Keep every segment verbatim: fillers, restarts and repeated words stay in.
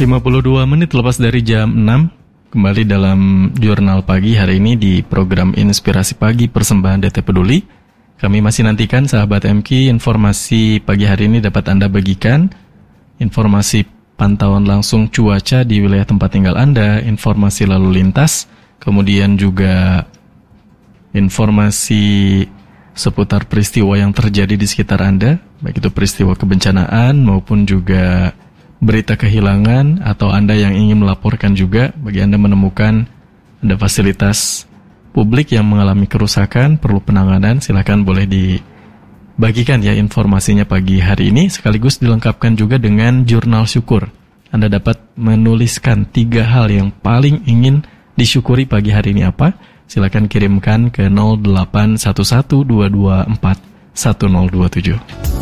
lima puluh dua menit lepas dari jam enam, kembali dalam Jurnal Pagi hari ini di program Inspirasi Pagi persembahan D T Peduli. Kami masih nantikan sahabat M K informasi pagi hari ini dapat Anda bagikan, informasi pantauan langsung cuaca di wilayah tempat tinggal Anda, informasi lalu lintas, kemudian juga informasi seputar peristiwa yang terjadi di sekitar Anda, baik itu peristiwa kebencanaan maupun juga berita kehilangan, atau Anda yang ingin melaporkan juga, bagi Anda menemukan ada fasilitas publik yang mengalami kerusakan, perlu penanganan, silakan boleh dibagikan ya informasinya pagi hari ini, sekaligus dilengkapkan juga dengan jurnal syukur. Anda dapat menuliskan tiga hal yang paling ingin disyukuri pagi hari ini apa? Silakan kirimkan ke nol delapan satu satu dua dua empat satu nol dua tujuh.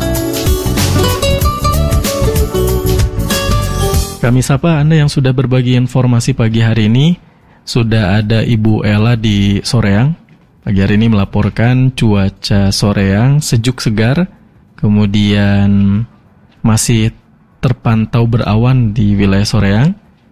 Kami sapa Anda yang sudah berbagi informasi pagi hari ini. Sudah ada Ibu Ella di Soreang. Pagi hari ini melaporkan cuaca Soreang sejuk segar, kemudian masih terpantau berawan di wilayah Soreang.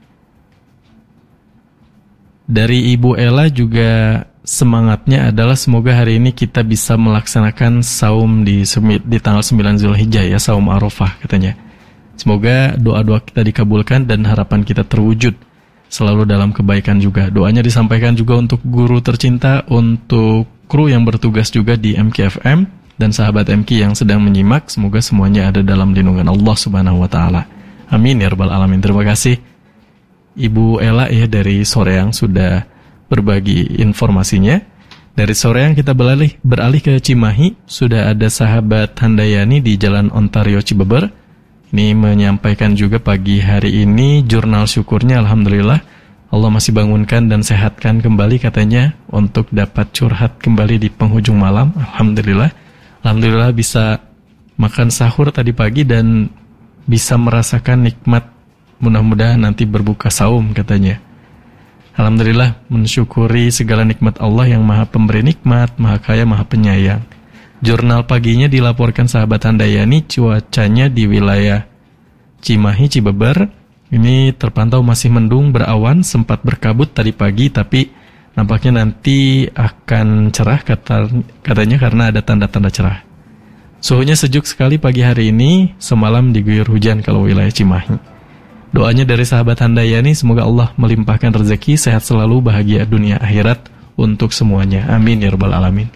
Dari Ibu Ella juga semangatnya adalah semoga hari ini kita bisa melaksanakan saum di, di tanggal sembilan Zulhijjah ya, saum Arafah katanya. Semoga doa-doa kita dikabulkan dan harapan kita terwujud selalu dalam kebaikan juga. Doanya disampaikan juga untuk guru tercinta, untuk kru yang bertugas juga di M K F M, dan sahabat M K yang sedang menyimak. Semoga semuanya ada dalam lindungan Allah Subhanahu wa Ta'ala. Amin ya rabbal alamin. Terima kasih Ibu Ella ya dari Soreang sudah berbagi informasinya. Dari Soreang kita beralih, beralih ke Cimahi. Sudah ada sahabat Handayani di Jalan Ontario Cibeber. Ini menyampaikan juga pagi hari ini jurnal syukurnya, alhamdulillah Allah masih bangunkan dan sehatkan kembali katanya untuk dapat curhat kembali di penghujung malam. Alhamdulillah, alhamdulillah bisa makan sahur tadi pagi dan bisa merasakan nikmat, mudah-mudahan nanti berbuka saum katanya. Alhamdulillah, mensyukuri segala nikmat Allah yang maha pemberi nikmat, maha kaya, maha penyayang. Jurnal paginya dilaporkan sahabat Handayani, cuacanya di wilayah Cimahi, Cibeber ini terpantau masih mendung berawan, sempat berkabut tadi pagi, tapi nampaknya nanti akan cerah kata, katanya karena ada tanda-tanda cerah. Suhunya sejuk sekali pagi hari ini, semalam diguyur hujan kalau wilayah Cimahi. Doanya dari sahabat Handayani, semoga Allah melimpahkan rezeki, sehat selalu, bahagia dunia akhirat untuk semuanya. Amin ya rabbal alamin.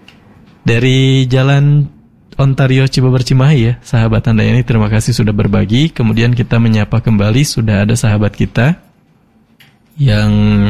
Dari Jalan Ontario Cibeber Cimahi ya, sahabat Handayani, terima kasih sudah berbagi. Kemudian kita menyapa kembali, sudah ada sahabat kita yang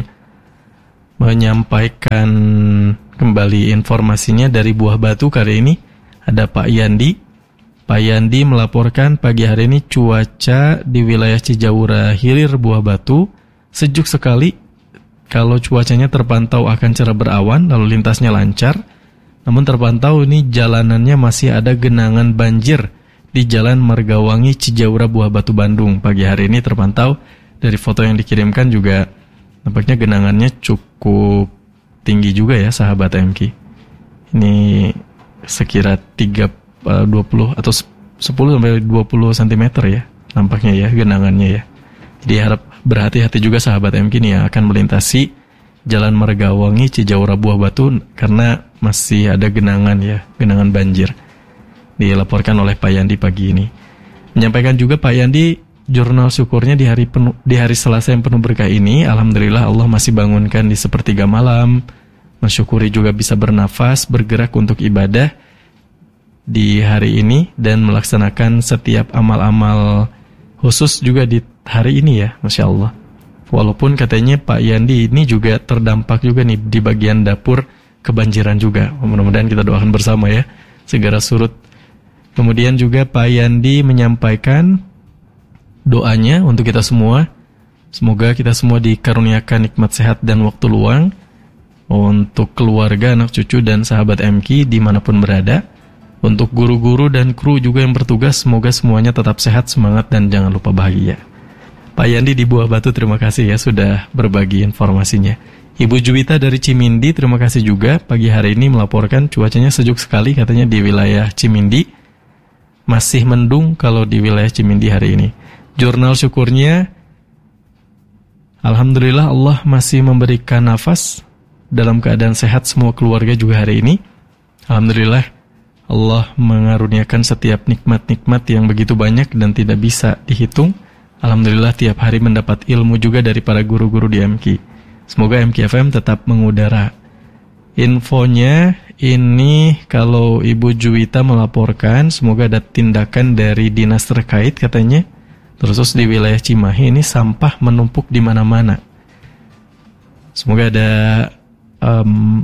menyampaikan kembali informasinya dari Buah Batu kali ini. Ada Pak Yandi. Pak Yandi melaporkan pagi hari ini cuaca di wilayah Cijaura Hilir Buah Batu sejuk sekali. Kalau cuacanya terpantau akan cerah berawan, lalu lintasnya lancar. Namun terpantau ini jalanannya masih ada genangan banjir di Jalan Margawangi Cijaura Buah Batu Bandung. Pagi hari ini terpantau dari foto yang dikirimkan juga nampaknya genangannya cukup tinggi juga ya sahabat M K. Ini sekira tiga, dua puluh atau sepuluh sampai dua puluh sentimeter ya nampaknya ya genangannya ya. Jadi harap berhati-hati juga sahabat M K nih yang akan melintasi Jalan Margawangi Cijaura Buah Batu karena masih ada genangan ya, genangan banjir. Dilaporkan oleh Pak Yandi pagi ini. Menyampaikan juga Pak Yandi jurnal syukurnya di hari penuh, di hari Selasa yang penuh berkah ini, alhamdulillah Allah masih bangunkan di sepertiga malam. Mensyukuri juga bisa bernafas, bergerak untuk ibadah di hari ini dan melaksanakan setiap amal-amal khusus juga di hari ini ya, Masya Allah. Walaupun katanya Pak Yandi ini juga terdampak juga nih di bagian dapur kebanjiran juga. Mudah-mudahan kita doakan bersama ya, segera surut. Kemudian juga Pak Yandi menyampaikan doanya untuk kita semua. Semoga kita semua dikaruniakan nikmat sehat dan waktu luang untuk keluarga, anak cucu, dan sahabat M K dimanapun berada. Untuk guru-guru dan kru juga yang bertugas, semoga semuanya tetap sehat, semangat, dan jangan lupa bahagia. Pak Yandi di Buah Batu, terima kasih ya sudah berbagi informasinya. Ibu Juwita dari Cimindi, terima kasih juga pagi hari ini melaporkan cuacanya sejuk sekali katanya di wilayah Cimindi. Masih mendung kalau di wilayah Cimindi hari ini. Jurnal syukurnya Alhamdulillah Allah masih memberikan nafas dalam keadaan sehat semua keluarga juga hari ini. Alhamdulillah Allah mengaruniakan setiap nikmat-nikmat yang begitu banyak dan tidak bisa dihitung. Alhamdulillah tiap hari mendapat ilmu juga dari para guru-guru di M K. Semoga M K F M tetap mengudara. Infonya ini kalau Ibu Juwita melaporkan, semoga ada tindakan dari dinas terkait katanya. Terus di wilayah Cimahi ini sampah menumpuk di mana-mana. Semoga ada um,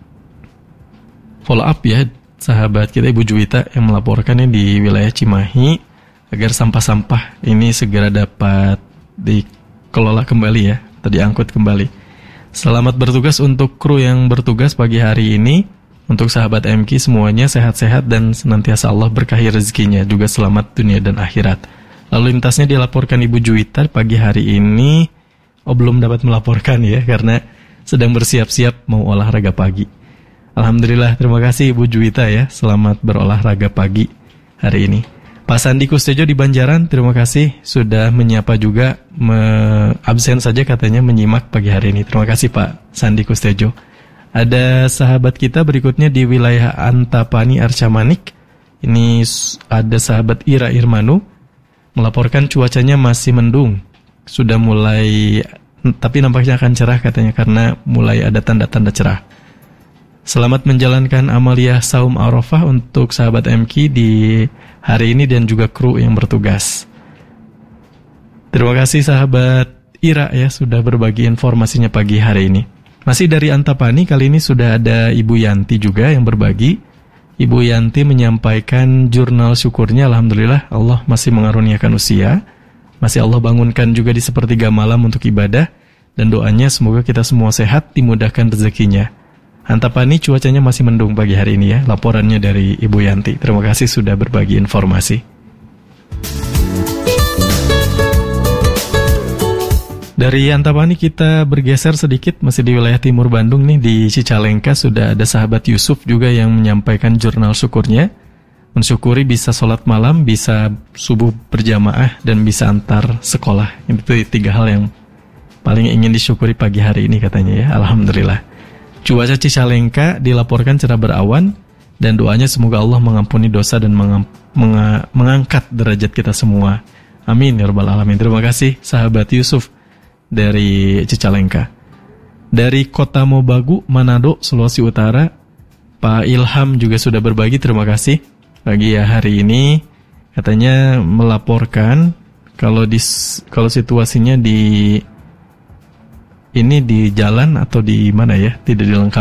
follow up ya sahabat kita Ibu Juwita yang melaporkannya di wilayah Cimahi agar sampah-sampah ini segera dapat dikelola kembali ya, atau diangkut kembali. Selamat bertugas untuk kru yang bertugas pagi hari ini. Untuk sahabat M K semuanya sehat-sehat dan senantiasa Allah berkahi rezekinya, juga selamat dunia dan akhirat. Lalu lintasnya dilaporkan Ibu Juwita pagi hari ini. Oh, belum dapat melaporkan ya, karena sedang bersiap-siap mau olahraga pagi. Alhamdulillah, terima kasih Ibu Juwita ya. Selamat berolahraga pagi hari ini. Pak Sandi Kustejo di Banjaran, terima kasih sudah menyapa juga, me- absen saja katanya menyimak pagi hari ini. Terima kasih Pak Sandi Kustejo. Ada sahabat kita berikutnya di wilayah Antapani Arcamanik. Ini ada sahabat Ira Irmanu melaporkan cuacanya masih mendung. Sudah mulai, tapi nampaknya akan cerah katanya karena mulai ada tanda-tanda cerah. Selamat menjalankan amaliyah Saum Arafah untuk sahabat M K di hari ini dan juga kru yang bertugas. Terima kasih sahabat Ira ya sudah berbagi informasinya pagi hari ini. Masih dari Antapani, kali ini sudah ada Ibu Yanti juga yang berbagi. Ibu Yanti menyampaikan jurnal syukurnya, Alhamdulillah Allah masih mengaruniakan usia, masih Allah bangunkan juga di sepertiga malam untuk ibadah, dan doanya semoga kita semua sehat, dimudahkan rezekinya. Antapani cuacanya masih mendung pagi hari ini ya, laporannya dari Ibu Yanti. Terima kasih sudah berbagi informasi. Dari Antapani kita bergeser sedikit, masih di wilayah timur Bandung nih, di Cicalengka sudah ada sahabat Yusuf juga yang menyampaikan jurnal syukurnya. Mensyukuri bisa sholat malam, bisa subuh berjamaah, dan bisa antar sekolah. Itu tiga hal yang paling ingin disyukuri pagi hari ini katanya ya, Alhamdulillah. Cuaca Cicalengka dilaporkan cerah berawan, dan doanya semoga Allah mengampuni dosa dan mengam- menga- mengangkat derajat kita semua. Amin ya rabbal alamin. Terima kasih sahabat Yusuf dari Cicalengka. Dari Kota Mobagu, Manado, Sulawesi Utara, Pak Ilham juga sudah berbagi, terima kasih. Pagi ya hari ini katanya melaporkan kalau di kalau situasinya di ini di jalan atau di mana ya, tidak dilengkapi.